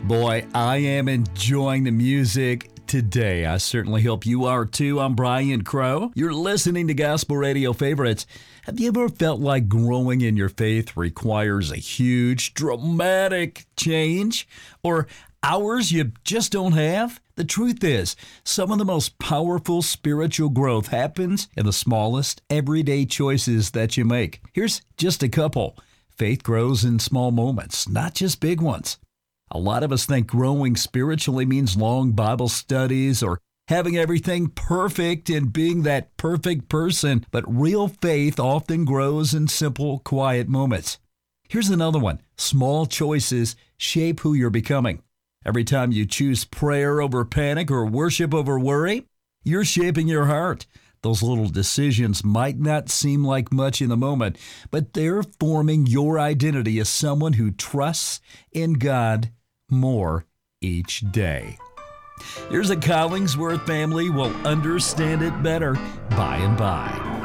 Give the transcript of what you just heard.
Boy, I am enjoying the music today. I certainly hope you are too. I'm Brian Crow. You're listening to Gospel Radio Favorites. Have you ever felt like growing in your faith requires a huge, dramatic change? Or hours you just don't have? The truth is, some of the most powerful spiritual growth happens in the smallest, everyday choices that you make. Here's just a couple. Faith grows in small moments, not just big ones. A lot of us think growing spiritually means long Bible studies or having everything perfect and being that perfect person, but real faith often grows in simple, quiet moments. Here's another one. Small choices shape who you're becoming. Every time you choose prayer over panic or worship over worry, you're shaping your heart. Those little decisions might not seem like much in the moment, but they're forming your identity as someone who trusts in God more each day. Here's a Collingsworth family will understand it better by and by.